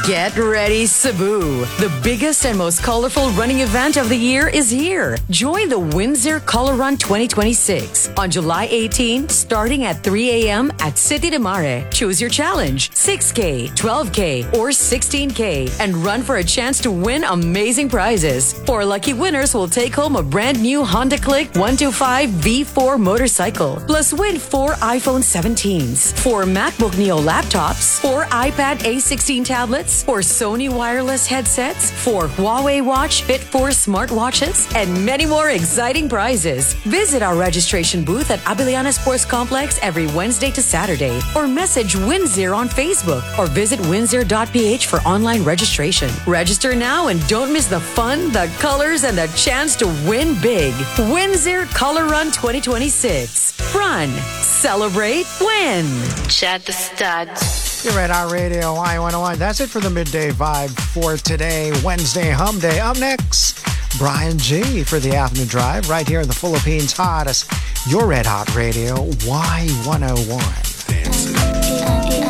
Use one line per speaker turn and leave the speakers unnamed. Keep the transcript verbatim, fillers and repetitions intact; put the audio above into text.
Get ready, Cebu. The biggest and most colorful running event of the year is here. Join the Windsor Color Run twenty twenty-six on July eighteenth, starting at three a.m. at City de Mare. Choose your challenge, six K, twelve K, or sixteen K, and run for a chance to win amazing prizes. Four lucky winners will take home a brand new Honda Click one twenty-five V four motorcycle, plus win four iPhone seventeens, four MacBook Neo laptops, four iPad A sixteen tablets, four Sony wireless headsets, four Huawei Watch Fit four smartwatches, and many more exciting prizes. Visit our registration booth at Abiliana Sports Complex every Wednesday to Saturday, or message Windsor on Facebook, or visit windsor dot p h for online registration. Register now and don't miss the fun, the colors, and the chance to win big. Windsor Color Run twenty twenty-six. Run, celebrate, win.
Chad the Studs.
You're at our radio, Y one oh one. That's it for the Midday Vibe for today, Wednesday Hum Day. Up next, Brian G for the Afternoon Drive, right here in the Philippines' hottest, your Red Hot Radio, Y one oh one.
Dancing.